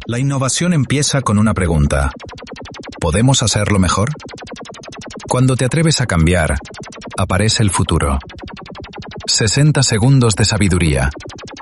La innovación empieza con una pregunta. ¿Podemos hacerlo mejor? Cuando te atreves a cambiar, aparece el futuro. 60 segundos de sabiduría.